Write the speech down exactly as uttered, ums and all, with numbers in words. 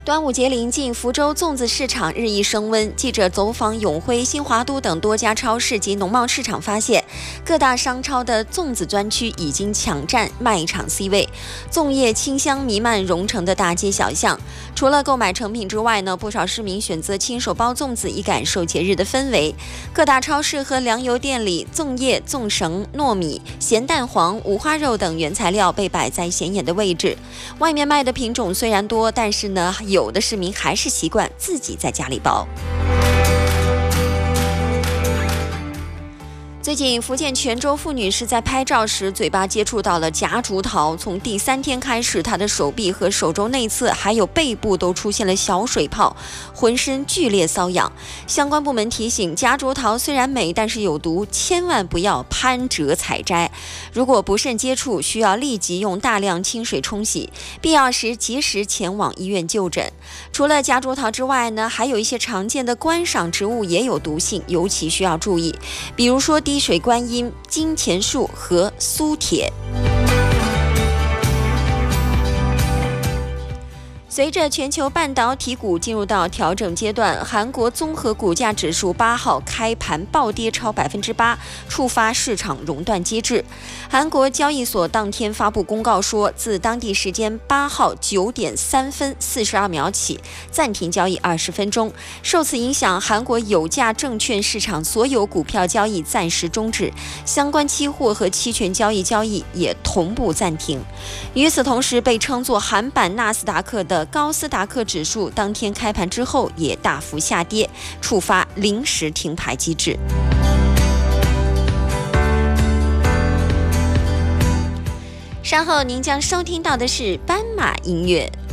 端午节临近，福州粽子市场日益升温。记者走访永辉、新华都等多家超市及农贸市场，发现各大商超的粽子专区已经抢占卖场 C 位，粽叶清香弥漫蓉城的大街小巷。除了购买成品之外呢，不少市民选择亲手包粽子，以感受节日的氛围。各大超市和粮油店里，粽叶、粽绳、糯米、咸蛋黄、五花肉等原材料被摆在显眼的位置。外面卖的品种虽然多，但是呢，有的市民还是习惯自己在家里包。最近，福建泉州傅女士在拍照时，嘴巴接触到了夹竹桃。从第三天开始，她的手臂和手肘内侧还有背部都出现了小水泡，浑身剧烈瘙痒。相关部门提醒，夹竹桃虽然美，但是有毒，千万不要攀折采摘。如果不慎接触，需要立即用大量清水冲洗，必要时及时前往医院就诊。除了夹竹桃之外呢，还有一些常见的观赏植物也有毒性，尤其需要注意，比如说滴水观音、金钱树和苏铁。随着全球半导体股进入到调整阶段，韩国综合股价指数八号开盘暴跌超百分之八，触发市场熔断机制。韩国交易所当天发布公告说，自当地时间八号九点三分四十二秒起暂停交易二十分钟。受此影响，韩国有价证券市场所有股票交易暂时终止，相关期货和期权交易交易也同步暂停。与此同时，被称作韩版纳斯达克的高斯达克指数当天开盘之后也大幅下跌，触发临时停牌机制。稍后您将收听到的是斑马音乐。